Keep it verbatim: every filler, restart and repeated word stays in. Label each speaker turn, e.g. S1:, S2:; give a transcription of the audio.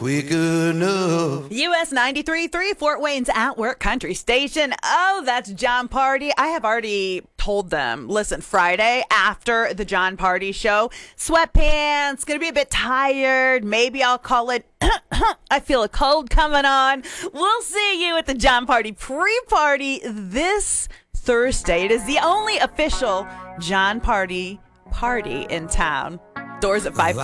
S1: quick enough.
S2: U S ninety-three point three, Fort Wayne's At Work Country Station. Oh, that's John Party. I have already told them, listen, Friday after the John Party show, sweatpants, gonna be a bit tired. Maybe I'll call it, I feel a cold coming on. We'll see you at the John Party pre-party this Thursday. It is the only official John Party party in town. Doors at five.